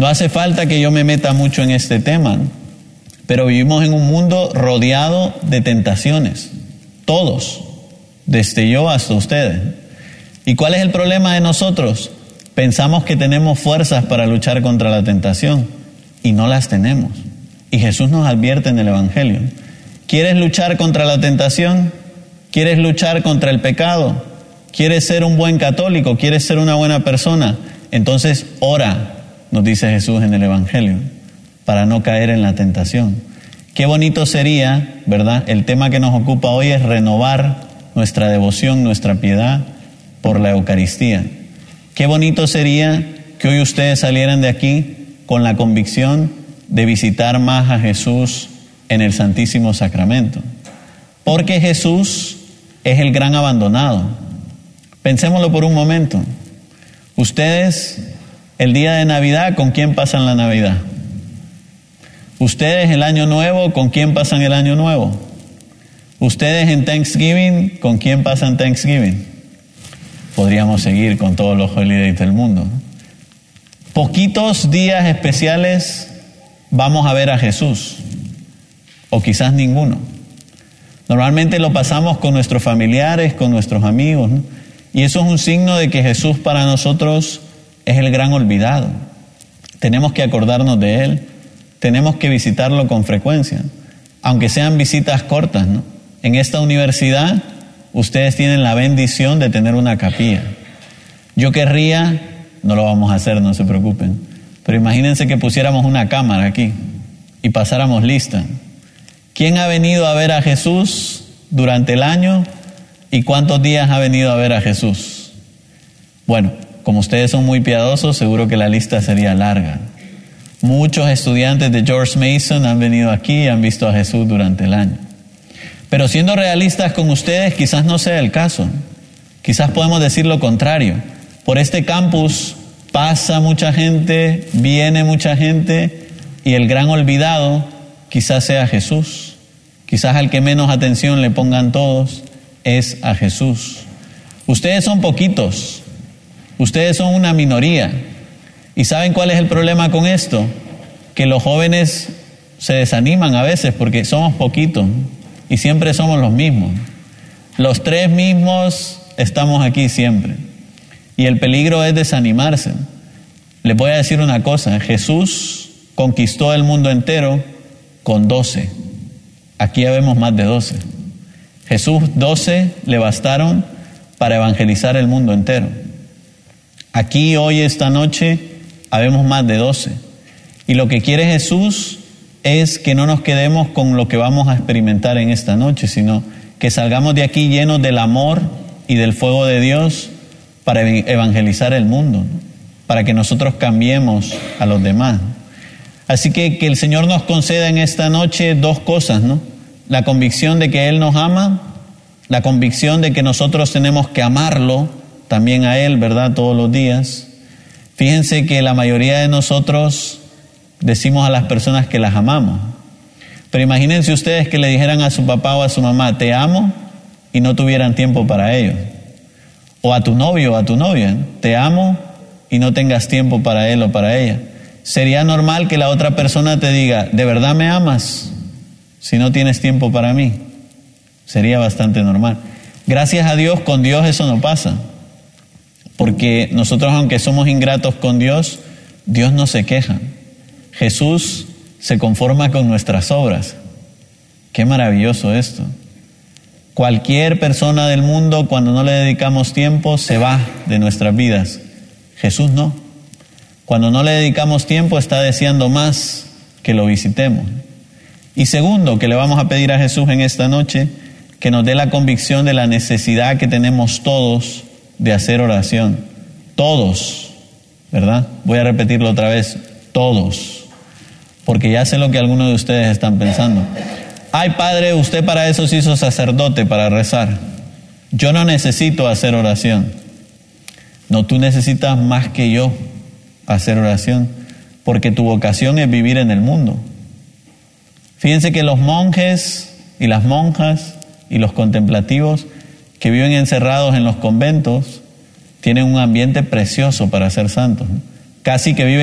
No hace falta que yo me meta mucho en este tema, ¿no? Pero vivimos en un mundo rodeado de tentaciones, todos, desde yo hasta ustedes. ¿Y cuál es el problema de nosotros? Pensamos que tenemos fuerzas para luchar contra la tentación y no las tenemos. Y Jesús nos advierte en el Evangelio. ¿Quieres luchar contra la tentación? ¿Quieres luchar contra el pecado? ¿Quieres ser un buen católico? ¿Quieres ser una buena persona? Entonces ora, nos dice Jesús en el Evangelio, para no caer en la tentación. Qué bonito sería, ¿verdad? El tema que nos ocupa hoy es renovar nuestra devoción, nuestra piedad por la Eucaristía. Qué bonito sería que hoy ustedes salieran de aquí con la convicción de visitar más a Jesús en el Santísimo Sacramento. Porque Jesús es el gran abandonado. Pensémoslo por un momento. Ustedes, el día de Navidad, ¿con quién pasan la Navidad? Ustedes, el Año Nuevo, ¿con quién pasan el Año Nuevo? Ustedes en Thanksgiving, ¿con quién pasan Thanksgiving? Podríamos seguir con todos los holidays del mundo. Poquitos días especiales vamos a ver a Jesús, o quizás ninguno. Normalmente lo pasamos con nuestros familiares, con nuestros amigos, ¿no? Y eso es un signo de que Jesús para nosotros es el gran olvidado. Tenemos que acordarnos de Él, tenemos que visitarlo con frecuencia, aunque sean visitas cortas, ¿no? En esta universidad ustedes tienen la bendición de tener una capilla. Yo querría, no lo vamos a hacer, no se preocupen, pero imagínense que pusiéramos una cámara aquí y pasáramos lista. ¿Quién ha venido a ver a Jesús durante el año y cuántos días ha venido a ver a Jesús? Bueno, como ustedes son muy piadosos, seguro que la lista sería larga. Muchos estudiantes de George Mason han venido aquí y han visto a Jesús durante el año. Pero siendo realistas con ustedes, quizás no sea el caso. Quizás podemos decir lo contrario. Por este campus pasa mucha gente, viene mucha gente, y el gran olvidado quizás sea Jesús. Quizás al que menos atención le pongan todos es a Jesús. Ustedes son poquitos, ustedes son una minoría. ¿Y saben cuál es el problema con esto? Que los jóvenes se desaniman a veces porque somos poquitos y siempre somos los mismos. Los tres mismos estamos aquí siempre. Y el peligro es desanimarse. Les voy a decir una cosa, Jesús conquistó el mundo entero con 12. Aquí ya vemos más de 12. Jesús 12 le bastaron para evangelizar el mundo entero. Aquí hoy, esta noche, habemos más de 12. Y lo que quiere Jesús es que no nos quedemos con lo que vamos a experimentar en esta noche, sino que salgamos de aquí llenos del amor y del fuego de Dios para evangelizar el mundo, ¿no? Para que nosotros cambiemos a los demás. Así que el Señor nos conceda en esta noche dos cosas, ¿no? La convicción de que Él nos ama, la convicción de que nosotros tenemos que amarlo también a Él, ¿verdad? Todos los días. Fíjense que la mayoría de nosotros decimos a las personas que las amamos. Pero imagínense ustedes que le dijeran a su papá o a su mamá, te amo, y no tuvieran tiempo para ellos. O a tu novio o a tu novia, te amo, y no tengas tiempo para él o para ella. ¿Sería normal que la otra persona te diga, ¿de verdad me amas? Si no tienes tiempo para mí. Sería bastante normal. Gracias a Dios, con Dios eso no pasa. Porque nosotros, aunque somos ingratos con Dios, Dios no se queja. Jesús se conforma con nuestras obras. Qué maravilloso esto. Cualquier persona del mundo, cuando no le dedicamos tiempo, se va de nuestras vidas. Jesús no. Cuando no le dedicamos tiempo, está deseando más que lo visitemos. Y segundo, que le vamos a pedir a Jesús en esta noche, que nos dé la convicción de la necesidad que tenemos todos de hacer oración. Todos, ¿verdad? Voy a repetirlo otra vez, todos. Porque ya sé lo que algunos de ustedes están pensando. Ay, Padre, usted para eso se hizo sacerdote, para rezar. Yo no necesito hacer oración. No, tú necesitas más que yo hacer oración, porque tu vocación es vivir en el mundo. Fíjense que los monjes y las monjas y los contemplativos que viven encerrados en los conventos tienen un ambiente precioso para ser santos, ¿no? Casi que viven